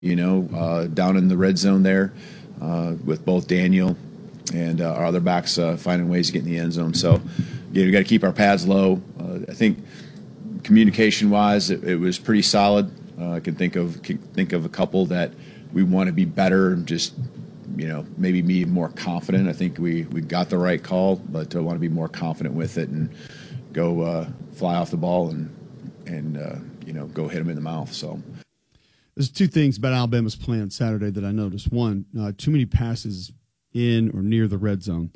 down in the red zone there with both Daniel and our other backs finding ways to get in the end zone. So, we got to keep our pads low. I think communication-wise, it was pretty solid. I can think of a couple that we want to be better and just, maybe be more confident. I think we got the right call, but I want to be more confident with it and go fly off the ball and go hit them in the mouth. So there's two things about Alabama's play on Saturday that I noticed. One, too many passes in or near the red zone.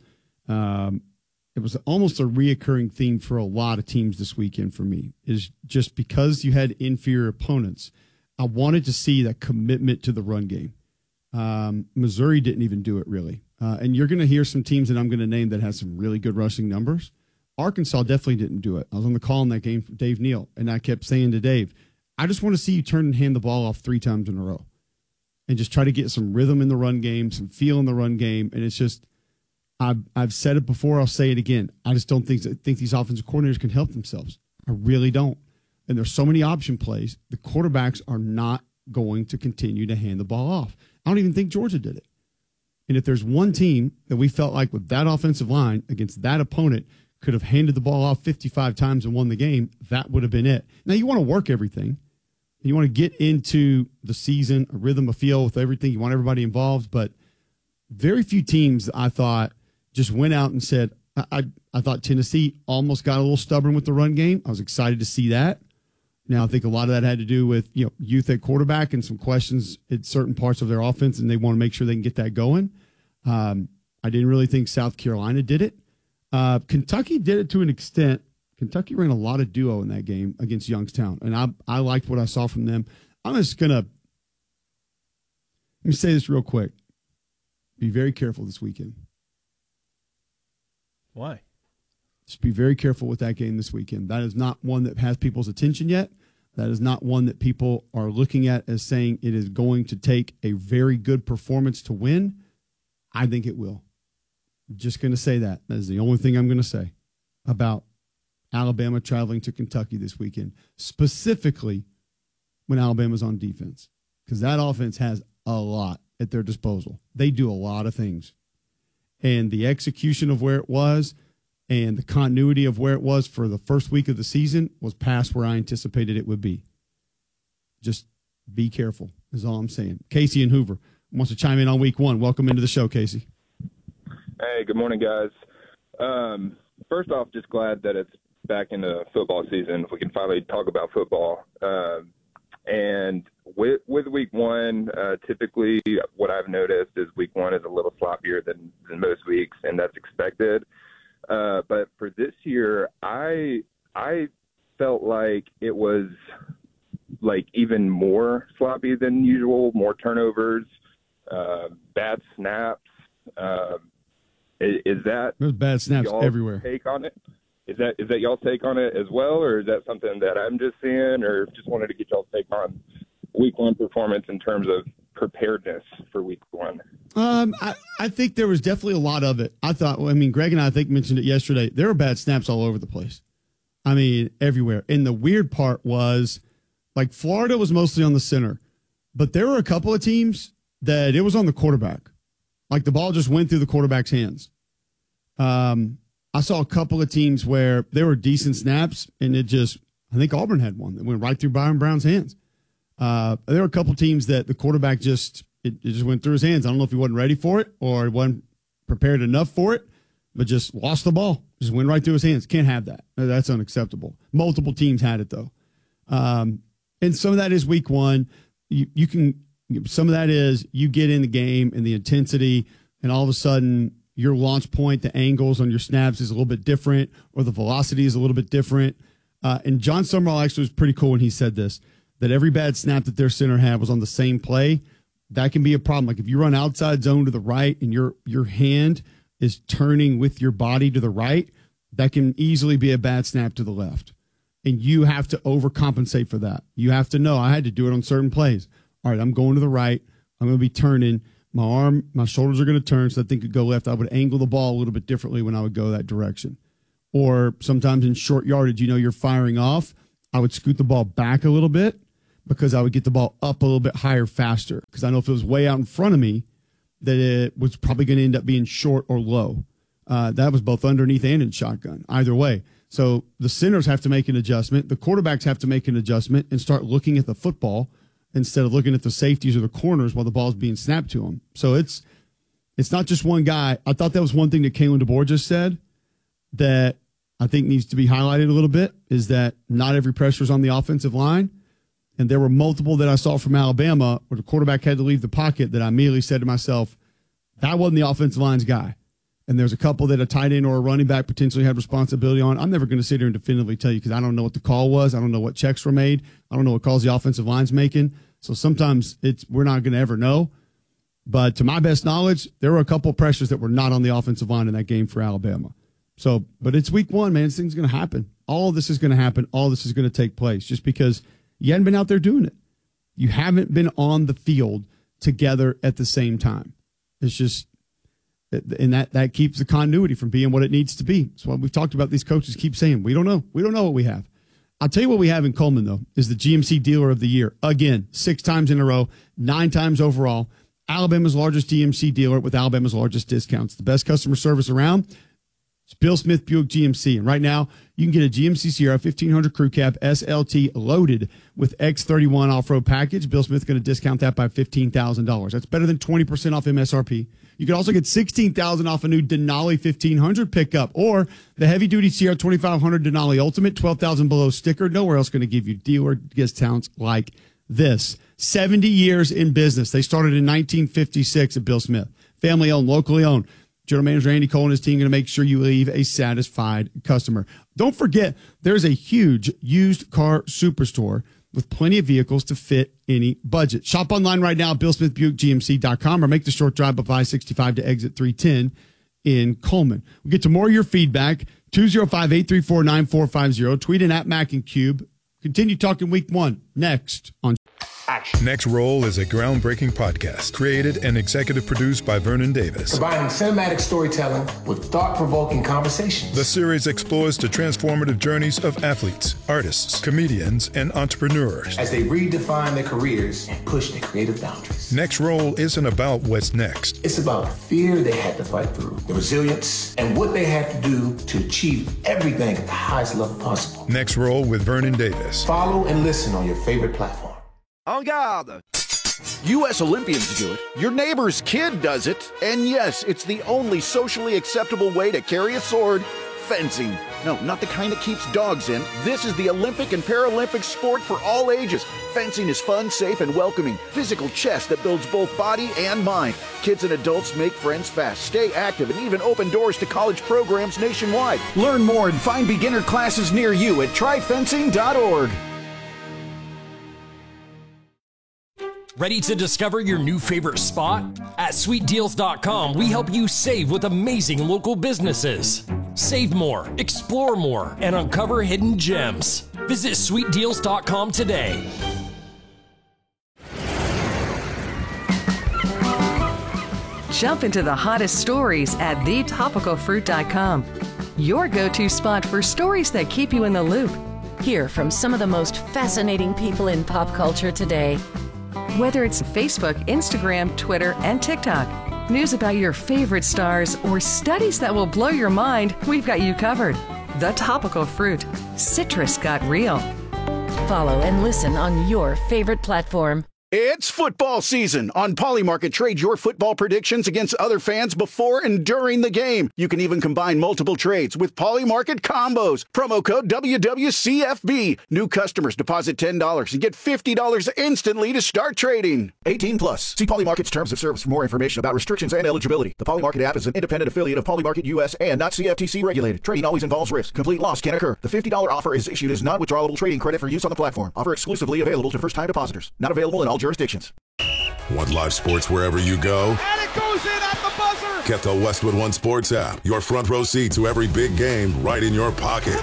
It was almost a reoccurring theme for a lot of teams this weekend for me, is just because you had inferior opponents, I wanted to see that commitment to the run game. Missouri didn't even do it really. And you're going to hear some teams that I'm going to name that have some really good rushing numbers. Arkansas definitely didn't do it. I was on the call in that game for Dave Neal, and I kept saying to Dave, I just want to see you turn and hand the ball off 3 times in a row and just try to get some rhythm in the run game, some feel in the run game. And it's just, I've said it before, I'll say it again. I just don't think these offensive coordinators can help themselves. I really don't. And there's so many option plays. The quarterbacks are not going to continue to hand the ball off. I don't even think Georgia did it. And if there's one team that we felt like with that offensive line against that opponent could have handed the ball off 55 times and won the game, that would have been it. Now, you want to work everything. You want to get into the season, a rhythm, a feel with everything. You want everybody involved. But very few teams, I thought, just went out and said, I thought Tennessee almost got a little stubborn with the run game. I was excited to see that. Now, I think a lot of that had to do with youth at quarterback and some questions at certain parts of their offense, and they want to make sure they can get that going. I didn't really think South Carolina did it. Kentucky did it to an extent. Kentucky ran a lot of duo in that game against Youngstown, and I liked what I saw from them. I'm just going to let me say this real quick. Be very careful this weekend. Why? Just be very careful with that game this weekend. That is not one that has people's attention yet. That is not one that people are looking at as saying it is going to take a very good performance to win. I think it will. I'm just going to say that. That is the only thing I'm going to say about Alabama traveling to Kentucky this weekend, specifically when Alabama's on defense, because that offense has a lot at their disposal. They do a lot of things. And the execution of where it was and the continuity of where it was for the first week of the season was past where I anticipated it would be. Just be careful is all I'm saying. Casey in Hoover wants to chime in on week 1. Welcome into the show, Casey. Hey, good morning, guys. First off, just glad that it's back into football season. We can finally talk about football. And with week 1, typically what I've noticed is week 1 is a little sloppier than most weeks, and that's expected. But for this year, I felt like it was like even more sloppy than usual, more turnovers, bad snaps. Is that there's bad snaps everywhere? Take on it? Is that y'all's take on it as well, or is that something that I'm just seeing, or just wanted to get y'all's take on week 1 performance in terms of preparedness for week 1? I think there was definitely a lot of it. Greg and I think mentioned it yesterday. There were bad snaps all over the place. I mean, everywhere. And the weird part was, like, Florida was mostly on the center, but there were a couple of teams that it was on the quarterback. Like, the ball just went through the quarterback's hands. I saw a couple of teams where there were decent snaps, and I think Auburn had one that went right through Byron Brown's hands. There were a couple of teams that the quarterback it just went through his hands. I don't know if he wasn't ready for it or he wasn't prepared enough for it, but just lost the ball. Just went right through his hands. Can't have that. That's unacceptable. Multiple teams had it, though. And some of that is week 1. Some of that is you get in the game and the intensity, and all of a sudden your launch point, the angles on your snaps is a little bit different, or the velocity is a little bit different. And John Summerall actually was pretty cool when he said this, that every bad snap that their center had was on the same play. That can be a problem. Like if you run outside zone to the right and your hand is turning with your body to the right, that can easily be a bad snap to the left. And you have to overcompensate for that. You have to know, I had to do it on certain plays. All right, I'm going to the right. I'm going to be turning. My shoulders are going to turn, so that thing could go left. I would angle the ball a little bit differently when I would go that direction. Or sometimes in short yardage, you're firing off. I would scoot the ball back a little bit because I would get the ball up a little bit higher faster. Because I know if it was way out in front of me, that it was probably going to end up being short or low. That was both underneath and in shotgun, either way. So the centers have to make an adjustment. The quarterbacks have to make an adjustment and start looking at the football instead of looking at the safeties or the corners while the ball's being snapped to them. So it's not just one guy. I thought that was one thing that Kalen DeBoer just said that I think needs to be highlighted a little bit, is that not every pressure is on the offensive line. And there were multiple that I saw from Alabama where the quarterback had to leave the pocket that I immediately said to myself, that wasn't the offensive line's guy. And there's a couple that a tight end or a running back potentially had responsibility on. I'm never going to sit here and definitively tell you because I don't know what the call was. I don't know what checks were made. I don't know what calls the offensive line's making. So sometimes we're not going to ever know. But to my best knowledge, there were a couple of pressures that were not on the offensive line in that game for Alabama. So, but it's week one, man. This thing's going to happen. All of this is going to happen. All of this is going to take place just because you hadn't been out there doing it. You haven't been on the field together at the same time. It's just, and that keeps the continuity from being what it needs to be. That's why we've talked about. These coaches keep saying, we don't know. We don't know what we have. I'll tell you what we have in Coleman, though, is the GMC Dealer of the Year. Again, 6 times in a row, 9 times overall. Alabama's largest GMC dealer with Alabama's largest discounts. The best customer service around. It's Bill Smith Buick GMC. And right now, you can get a GMC Sierra 1500 Crew Cab SLT loaded with X31 off-road package. Bill Smith's going to discount that by $15,000. That's better than 20% off MSRP. You can also get $16,000 off a new Denali 1500 pickup or the heavy-duty Sierra 2500 Denali Ultimate, $12,000 below sticker. Nowhere else going to give you dealer discounts like this. 70 years in business. They started in 1956 at Bill Smith. Family-owned, locally owned. General Manager Andy Cole and his team going to make sure you leave a satisfied customer. Don't forget, there's a huge used car superstore with plenty of vehicles to fit any budget. Shop online right now at BillSmithBuickGMC.com or make the short drive up I-65 to exit 310 in Coleman. We'll get to more of your feedback. 205-834-9450. Tweet in at Mac and Cube. Continue talking week one next on Action. Next Roll is a groundbreaking podcast created and executive produced by Vernon Davis. Combining cinematic storytelling with thought-provoking conversations. The series explores the transformative journeys of athletes, artists, comedians, and entrepreneurs as they redefine their careers and push their creative boundaries. Next Roll isn't about what's next. It's about the fear they had to fight through, the resilience, and what they had to do to achieve everything at the highest level possible. Next Roll with Vernon Davis. Follow and listen on your favorite platform. En garde! U.S. Olympians do it. Your neighbor's kid does it. And yes, it's the only socially acceptable way to carry a sword. Fencing. No, not the kind that keeps dogs in. This is the Olympic and Paralympic sport for all ages. Fencing is fun, safe, and welcoming. Physical chess that builds both body and mind. Kids and adults make friends fast, stay active, and even open doors to college programs nationwide. Learn more and find beginner classes near you at tryfencing.org. Ready to discover your new favorite spot? At SweetDeals.com, we help you save with amazing local businesses. Save more, explore more, and uncover hidden gems. Visit SweetDeals.com today. Jump into the hottest stories at thetopicalfruit.com. Your go-to spot for stories that keep you in the loop. Hear from some of the most fascinating people in pop culture today. Whether it's Facebook, Instagram, Twitter, and TikTok, news about your favorite stars, or studies that will blow your mind, we've got you covered. The Topical Fruit. Citrus got real. Follow and listen on your favorite platform. It's football season. On Polymarket, trade your football predictions against other fans before and during the game. You can even combine multiple trades with Polymarket combos. Promo code WWCFB. New customers deposit $10 and get $50 instantly to start trading. 18 plus. See Polymarket's terms of service for more information about restrictions and eligibility. The Polymarket app is an independent affiliate of Polymarket US and not CFTC regulated. Trading always involves risk. Complete loss can occur. The $50 offer is issued as non-withdrawable trading credit for use on the platform. Offer exclusively available to first-time depositors. Not available in all jurisdictions. Want live sports wherever you go? And it goes in at the buzzer! Get the Westwood One Sports app. Your front row seat to every big game right in your pocket.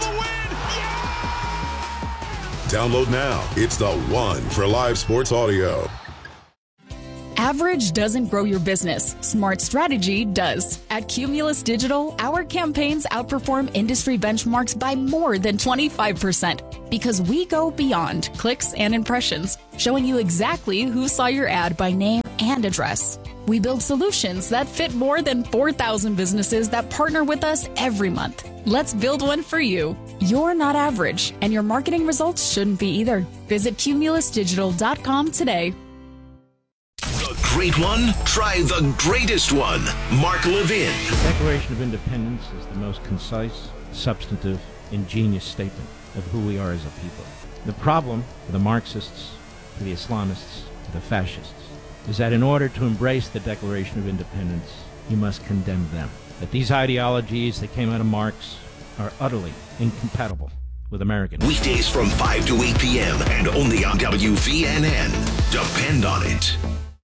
Download now. It's the one for live sports audio. Average doesn't grow your business. Smart strategy does. At Cumulus Digital, our campaigns outperform industry benchmarks by more than 25%. Because we go beyond clicks and impressions, showing you exactly who saw your ad by name and address. We build solutions that fit more than 4,000 businesses that partner with us every month. Let's build one for you. You're not average, and your marketing results shouldn't be either. Visit cumulusdigital.com today. The great one? Try the greatest one. Mark Levin. The Declaration of Independence is the most concise, substantive, ingenious statement of who we are as a people. The problem for the Marxists, for the Islamists, for the fascists, is that in order to embrace the Declaration of Independence, you must condemn them. That these ideologies that came out of Marx are utterly incompatible with American. Weekdays from 5 to 8 p.m. and only on WVNN. Depend on it.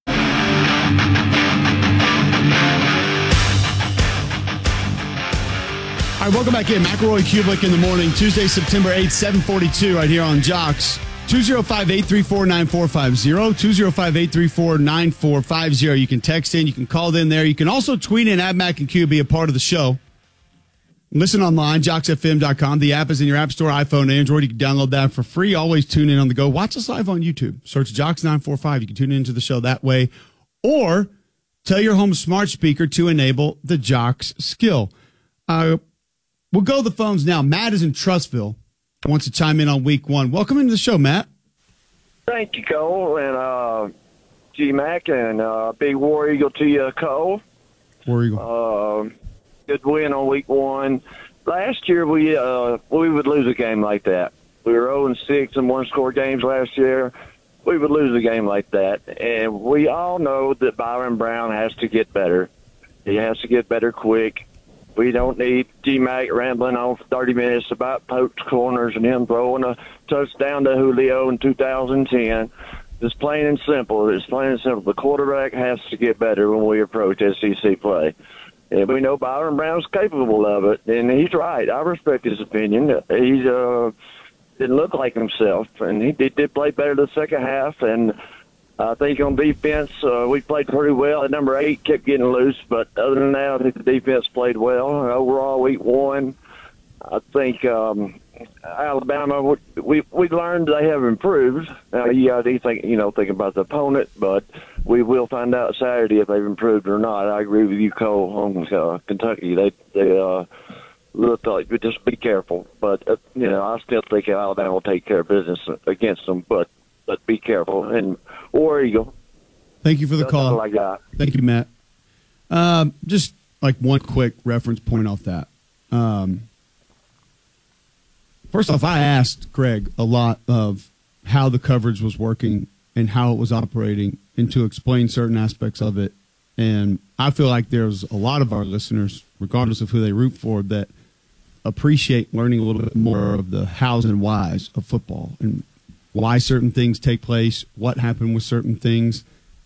All right, welcome back in. McElroy Kublik in the morning, Tuesday, September 8th, 7:42, right here on Jocks. 205-834-9450, 205-834-9450. You can text in, you can call in there. You can also tweet in at Mac and Q, be a part of the show. Listen online, jocksfm.com. The app is in your app store, iPhone, Android. You can download that for free. Always tune in on the go. Watch us live on YouTube. Search Jocks945. You can tune into the show that way. Or tell your home smart speaker to enable the Jocks skill. We'll go to the phones now. Matt is in Trussville. Wants to chime in on week one. Welcome into the show, Matt. Thank you, Cole, and G-Mac, and big War Eagle to you, Cole. War Eagle. Good win on week one. Last year, we would lose a game like that. We were 0-6 in one-score games last year. We would lose a game like that. And we all know that Byron Brown has to get better. He has to get better quick. We don't need G-Mac rambling on for 30 minutes about poked corners and him throwing a touchdown to Julio in 2010. It's plain and simple. It's plain and simple. The quarterback has to get better when we approach SEC play. And we know Byron Brown's capable of it, and he's right. I respect his opinion. He didn't look like himself, and he did play better the second half, and I think on defense, we played pretty well. At number 8, kept getting loose, but other than that, I think the defense played well. Overall, week one, I think Alabama, we learned they have improved. Now, you got to think about the opponent, but we will find out Saturday if they've improved or not. I agree with you, Cole, on Kentucky. They look like, just be careful. But, I still think Alabama will take care of business against them, but be careful. And War Eagle. Thank you for the call. That's all I got. Thank you, Matt. Just like one quick reference point off that. First off, I asked Greg a lot of how the coverage was working and how it was operating and to explain certain aspects of it. And I feel like there's a lot of our listeners, regardless of who they root for, that appreciate learning a little bit more of the hows and whys of football and why certain things take place, what happened with certain things.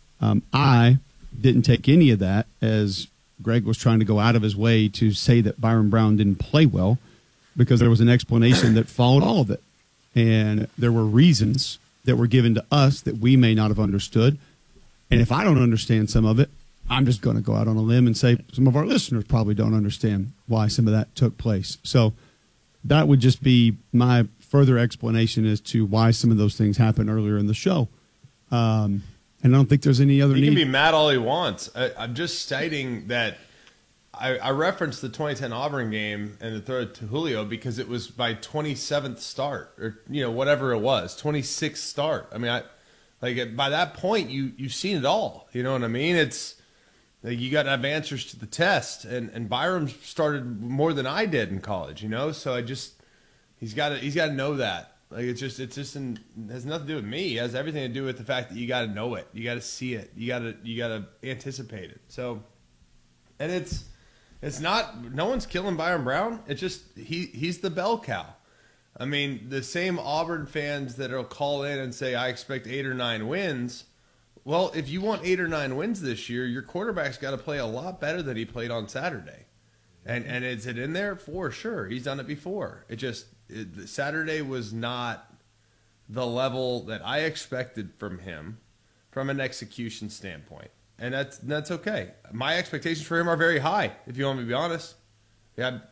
I didn't take any of that, as Greg was trying to go out of his way to say that Byron Brown didn't play well, because there was an explanation that followed all of it. And there were reasons that were given to us that we may not have understood. And if I don't understand some of it, I'm just going to go out on a limb and say some of our listeners probably don't understand why some of that took place. So that would just be my further explanation as to why some of those things happened earlier in the show. And I don't think there's any other need. He can be mad all he wants. I'm just stating that I referenced the 2010 Auburn game and the throw to Julio because it was my 27th start, or whatever it was, 26th start. I mean, by that point you've seen it all. You know what I mean? It's like you got to have answers to the test, and Byron started more than I did in college. So he's got to know that. Like it has nothing to do with me. It has everything to do with the fact that you got to know it, you got to see it, you got to anticipate it. So, and it's not, no one's killing Byron Brown. It's just he's the bell cow. I mean, the same Auburn fans that'll call in and say I expect 8 or 9 wins. Well, if you want 8 or 9 wins this year, your quarterback's got to play a lot better than he played on Saturday. And is it in there? For sure. He's done it before. Saturday was not the level that I expected from him from an execution standpoint. And that's okay. My expectations for him are very high, if you want me to be honest. Yeah,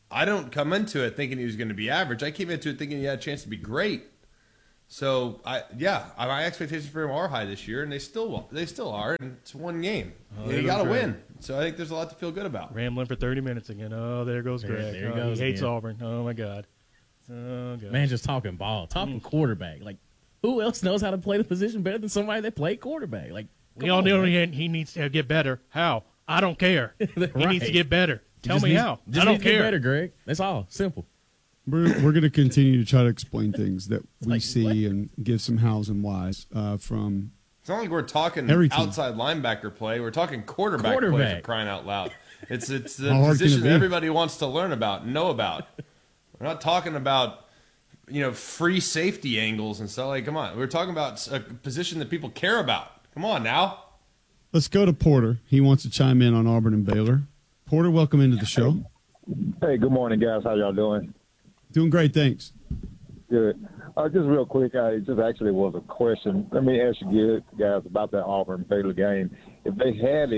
I don't come into it thinking he was going to be average. I came into it thinking he had a chance to be great. So my expectations for him are high this year, and they still are. And it's one game. You got to win. So I think there's a lot to feel good about. Rambling for 30 minutes again. Oh, there goes Greg. There he goes. He hates again. Auburn. Oh my God. Oh God. Man, just talking ball, talking quarterback. Like, who else knows how to play the position better than somebody that played quarterback? Like, we all know he needs to get better. How? I don't care. Right. He needs to get better. Tell me how. I don't care. Get better, Greg. That's all. Simple. We're going to continue to try to explain things that we see and give some hows and whys from. It's not like we're talking outside linebacker play. We're talking quarterback play, for crying out loud. It's the position that everybody wants to learn about and know about. We're not talking about free safety angles and stuff. Like, come on. We're talking about a position that people care about. Come on now. Let's go to Porter. He wants to chime in on Auburn and Baylor. Porter, welcome into the show. Hey, good morning, guys. How y'all doing? Doing great, thanks. Good. Just real quick, it just actually was a question. Let me ask you guys about that Auburn-Baylor game. If they had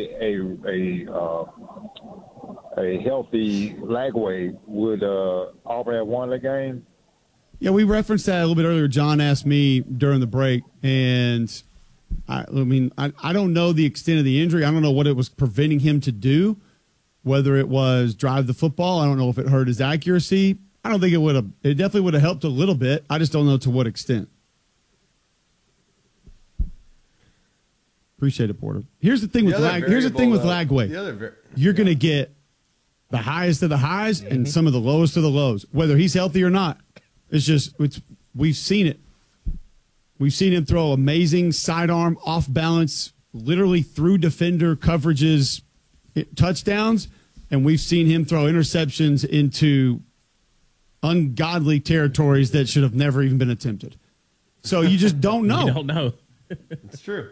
a healthy Lagway, would Auburn have won the game? Yeah, we referenced that a little bit earlier. John asked me during the break, and I don't know the extent of the injury. I don't know what it was preventing him to do, whether it was drive the football. I don't know if it hurt his accuracy. I don't think it would have. It definitely would have helped a little bit. I just don't know to what extent. Appreciate it, Porter. Here's the thing with Lagway. You're going to get the highest of the highs and some of the lowest of the lows, whether he's healthy or not. We've seen it. We've seen him throw amazing sidearm, off balance, literally through defender coverages, touchdowns, and we've seen him throw interceptions into ungodly territories that should have never even been attempted. So you just don't know. You don't know. It's true.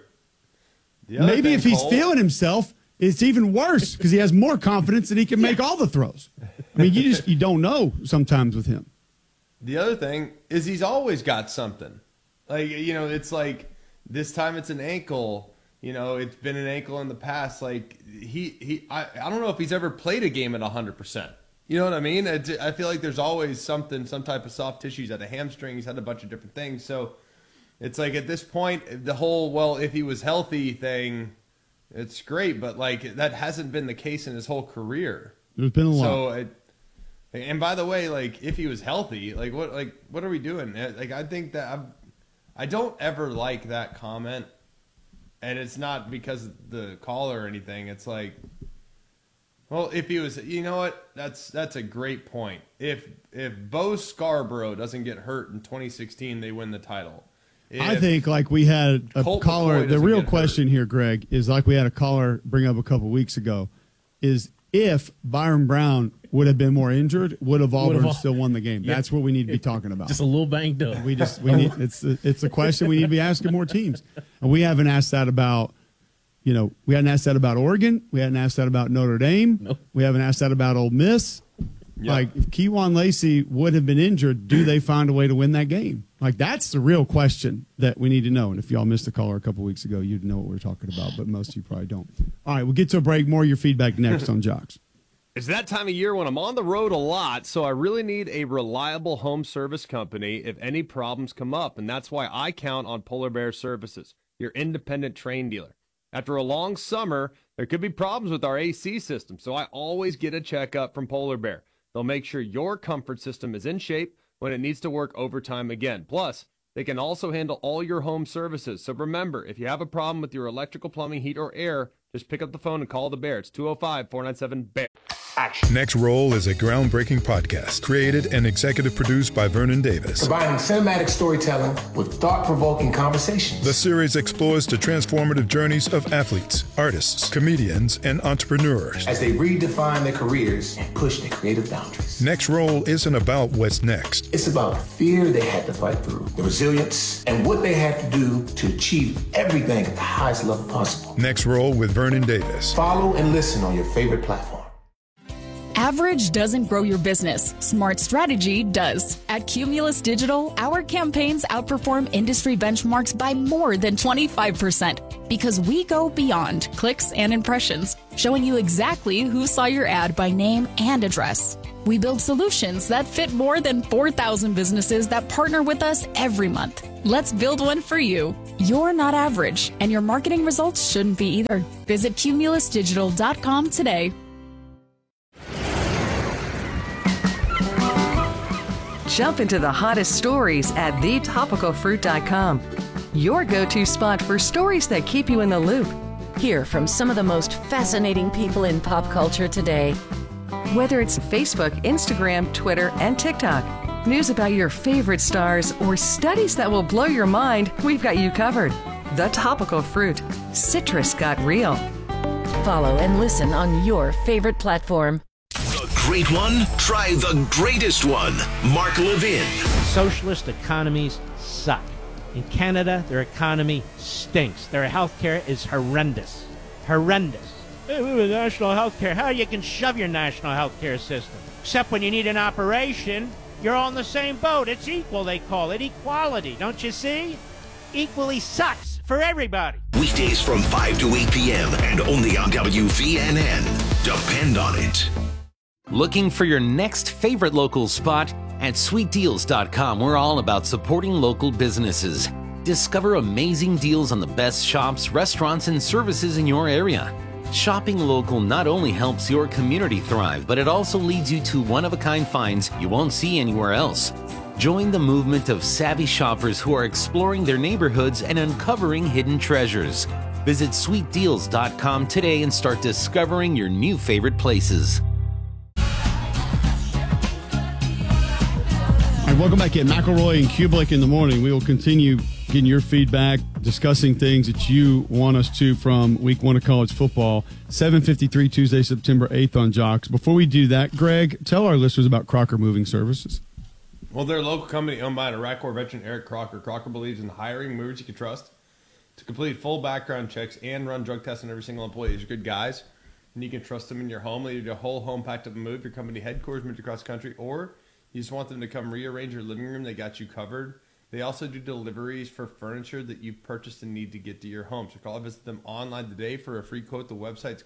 Maybe if he's feeling himself, it's even worse because he has more confidence that he can make all the throws. I mean, you don't know sometimes with him. The other thing is he's always got something. Like, it's like this time it's an ankle. It's been an ankle in the past. Like I don't know if he's ever played a game at 100%. You know what I mean? I feel like there's always some type of soft tissue. He's had a hamstring. He's had a bunch of different things. So it's like at this point, the whole, if he was healthy thing, it's great. But, that hasn't been the case in his whole career. There's been a lot. So, and by the way, if he was healthy, what are we doing? I think that I don't ever like that comment. And it's not because of the caller or anything. It's like, well, if he was, you know what? That's a great point. If Bo Scarborough doesn't get hurt in 2016, they win the title. I think we had a caller. The real question here, Greg, is we had a caller bring up a couple weeks ago, is if Byron Brown would have been more injured, would have Auburn still won the game? That's what we need to be talking about. Just a little banged up. We need. It's a question we need to be asking more teams, and we haven't asked that about. We hadn't asked that about Oregon. We hadn't asked that about Notre Dame. Nope. We haven't asked that about Ole Miss. Yep. If Kejuan Lacey would have been injured, do they find a way to win that game? That's the real question that we need to know. And if y'all missed the caller a couple weeks ago, you'd know what we're talking about, but most of you probably don't. All right, we'll get to a break. More of your feedback next on Jocks. It's that time of year when I'm on the road a lot, so I really need a reliable home service company if any problems come up, and that's why I count on Polar Bear Services, your independent Trane dealer. After a long summer, there could be problems with our AC system, so I always get a checkup from Polar Bear. They'll make sure your comfort system is in shape when it needs to work overtime again. Plus, they can also handle all your home services. So remember, if you have a problem with your electrical, plumbing, heat, or air, just pick up the phone and call the Bear. It's 205-497-BEAR. Action. Next Roll is a groundbreaking podcast created and executive produced by Vernon Davis. Combining cinematic storytelling with thought-provoking conversations. The series explores the transformative journeys of athletes, artists, comedians, and entrepreneurs as they redefine their careers and push their creative boundaries. Next Roll isn't about what's next. It's about the fear they had to fight through, the resilience, and what they had to do to achieve everything at the highest level possible. Next Roll with Vernon Davis. Follow and listen on your favorite platform. Average doesn't grow your business. Smart strategy does. At Cumulus Digital, our campaigns outperform industry benchmarks by more than 25% because we go beyond clicks and impressions. showing you exactly who saw your ad by name and address. We build solutions that fit more than 4,000 businesses that partner with us every month. Let's build one for you. You're not average, and your marketing results shouldn't be either. Visit cumulusdigital.com today. Jump into the hottest stories at thetopicalfruit.com. Your go-to spot for stories that keep you in the loop. Hear from some of the most fascinating people in pop culture today. Whether it's Facebook, Instagram, Twitter, and TikTok, news about your favorite stars, or studies that will blow your mind, we've got you covered. The Topical Fruit. Citrus got real. Follow and listen on your favorite platform. The great one? Try the greatest one. Mark Levin. Socialist economies suck. In Canada, their economy stinks. Their healthcare is horrendous. Horrendous. Hey, we have national healthcare. How you can shove your national healthcare system? Except when you need an operation, you're all in the same boat. It's equal, they call it. Equality, don't you see? Equally sucks for everybody. Weekdays from 5 to 8 p.m. and only on WVNN. Depend on it. Looking for your next favorite local spot? At SweetDeals.com, we're all about supporting local businesses. Discover amazing deals on the best shops, restaurants, and services in your area. Shopping local not only helps your community thrive, but it also leads you to one-of-a-kind finds you won't see anywhere else. Join the movement of savvy shoppers who are exploring their neighborhoods and uncovering hidden treasures. Visit SweetDeals.com today and start discovering your new favorite places. All right, welcome back at McElroy and Kublik in the morning. We will continue getting your feedback, discussing things that you want us to from week 1 of college football. 7:53 Tuesday, September 8th on Jocks. Before we do that, Greg, tell our listeners about Crocker Moving Services. Well, they're a local company owned by an Iraq War veteran, Eric Crocker. Crocker believes in hiring movers you can trust to complete full background checks and run drug tests on every single employee. These are good guys, and you can trust them in your home. Leave your whole home packed up and moved. Your company headquarters moved across the country, or you just want them to come rearrange your living room, they got you covered. They also do deliveries for furniture that you've purchased and need to get to your home. So call or visit them online today for a free quote. The website's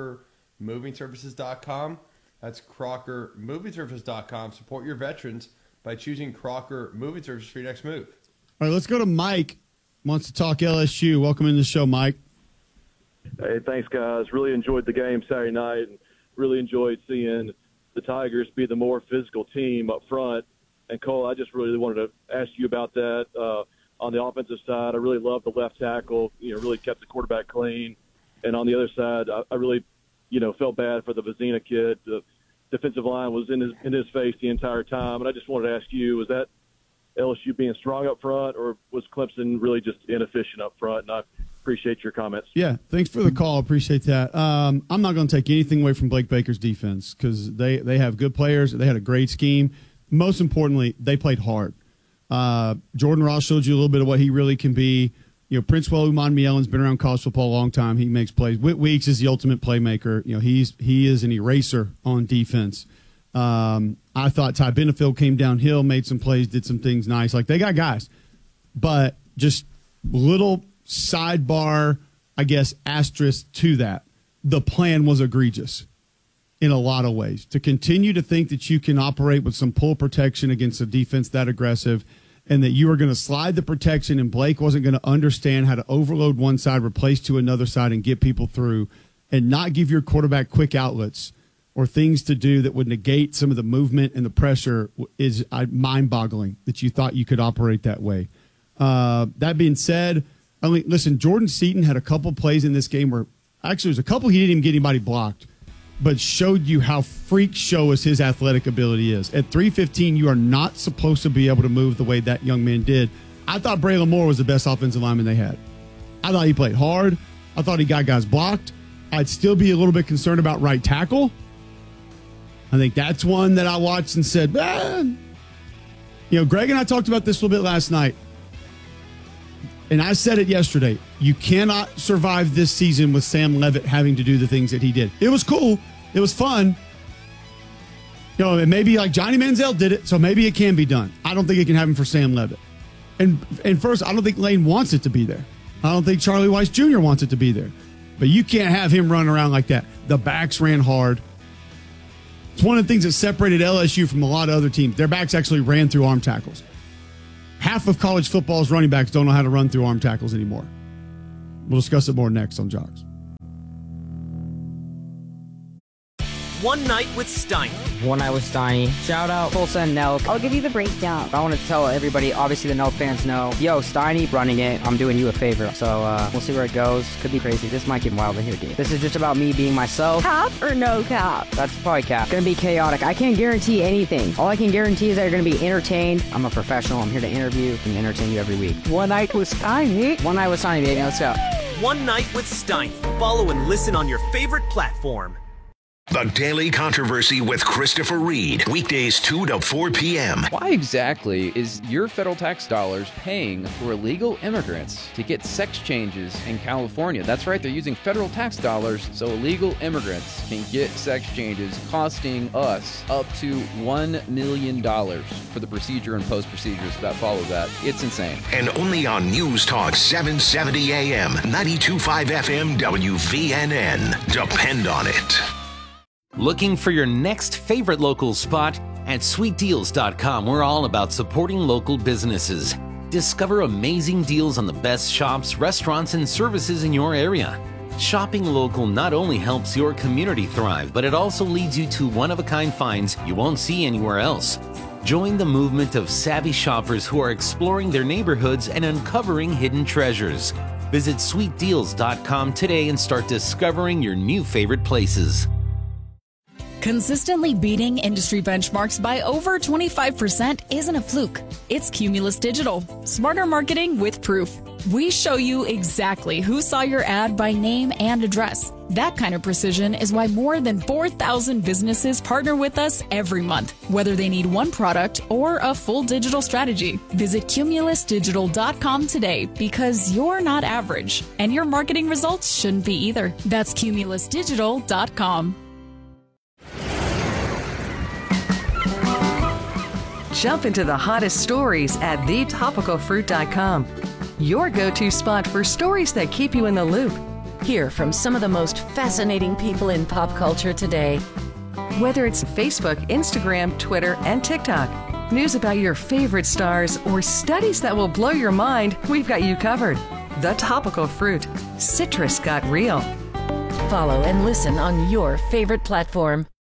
CrockerMovingServices.com. That's CrockerMovingServices.com. Support your veterans by choosing Crocker Moving Services for your next move. All right, let's go to Mike. Wants to talk LSU. Welcome in the show, Mike. Hey, thanks, guys. Really enjoyed the game Saturday night and really enjoyed seeing the Tigers be the more physical team up front. And, Cole, I just really wanted to ask you about that. On the offensive side, I really loved the left tackle, really kept the quarterback clean. And on the other side, I really, felt bad for the Vizina kid. The defensive line was in his face the entire time. And I just wanted to ask you, was that LSU being strong up front, or was Clemson really just inefficient up front? And I appreciate your comments. Yeah, thanks for the call. Appreciate that. I'm not going to take anything away from Blake Baker's defense because they have good players. They had a great scheme. Most importantly, they played hard. Jordan Ross showed you a little bit of what he really can be. Prince Umanmiele's been around college football a long time. He makes plays. Whit Weeks is the ultimate playmaker. He is an eraser on defense. I thought Ty Benefield came downhill, made some plays, did some things nice. Like, they got guys. But just little sidebar, I guess, asterisk to that. The plan was egregious in a lot of ways. To continue to think that you can operate with some pull protection against a defense that aggressive and that you were going to slide the protection and Blake wasn't going to understand how to overload one side, replace to another side, and get people through and not give your quarterback quick outlets or things to do that would negate some of the movement and the pressure is mind-boggling that you thought you could operate that way. That being said, listen, Jordan Seaton had a couple plays in this game where actually there's a couple he didn't even get anybody blocked, but showed you how freak show his athletic ability is. At 315, you are not supposed to be able to move the way that young man did. I thought Braylon Moore was the best offensive lineman they had. I thought he played hard. I thought he got guys blocked. I'd still be a little bit concerned about right tackle. I think that's one that I watched and said, Greg and I talked about this a little bit last night. And I said it yesterday. You cannot survive this season with Sam Leavitt having to do the things that he did. It was cool. It was fun. And maybe like Johnny Manziel did it, so maybe it can be done. I don't think it can happen for Sam Leavitt. And first, I don't think Lane wants it to be there. I don't think Charlie Weiss Jr. wants it to be there. But you can't have him run around like that. The backs ran hard. It's one of the things that separated LSU from a lot of other teams. Their backs actually ran through arm tackles. Half of college football's running backs don't know how to run through arm tackles anymore. We'll discuss it more next on Jogs. One Night with Steiny. One Night with Steiny. Shout out Tulsa and Nelk. I'll give you the breakdown. I want to tell everybody, obviously the Nelk fans know, yo, Steiny running it. I'm doing you a favor. So we'll see where it goes. Could be crazy. This might get wild in here, dude. This is just about me being myself. Cap or no cap? That's probably cap. Gonna be chaotic. I can't guarantee anything. All I can guarantee is that you're gonna be entertained. I'm a professional. I'm here to interview and entertain you every week. One Night with Steiny. One Night with Steiny, baby. Let's go. One Night with Steiny. Follow and listen on your favorite platform. The Daily Controversy with Christopher Reed. Weekdays 2 to 4 p.m. Why exactly is your federal tax dollars paying for illegal immigrants to get sex changes in California? That's right, they're using federal tax dollars so illegal immigrants can get sex changes, costing us up to $1 million for the procedure and post-procedures that follow that. It's insane. And only on News Talk 770 AM, 92.5 FM, WVNN. Depend on it. Looking for your next favorite local spot? At SweetDeals.com, we're all about supporting local businesses. Discover amazing deals on the best shops, restaurants, and services in your area. Shopping local not only helps your community thrive, but it also leads you to one-of-a-kind finds you won't see anywhere else. Join the movement of savvy shoppers who are exploring their neighborhoods and uncovering hidden treasures. Visit SweetDeals.com today and start discovering your new favorite places. Consistently beating industry benchmarks by over 25% isn't a fluke. It's Cumulus Digital. Smarter marketing with proof. We show you exactly who saw your ad by name and address. That kind of precision is why more than 4,000 businesses partner with us every month, whether they need one product or a full digital strategy. Visit CumulusDigital.com today because you're not average, and your marketing results shouldn't be either. That's CumulusDigital.com. Jump into the hottest stories at thetopicalfruit.com. Your go-to spot for stories that keep you in the loop. Hear from some of the most fascinating people in pop culture today. Whether it's Facebook, Instagram, Twitter, and TikTok, news about your favorite stars, or studies that will blow your mind, we've got you covered. The Topical Fruit. Citrus got real. Follow and listen on your favorite platform.